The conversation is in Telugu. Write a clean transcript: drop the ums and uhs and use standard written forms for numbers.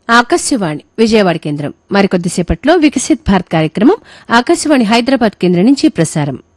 ఆకాశవాణి విజయవాడ కేంద్రం మరికొద్దిసేపట్లో వికసిత్ భారత్ కార్యక్రమం ఆకాశవాణి హైదరాబాద్ కేంద్రం నుంచి ప్రసారం.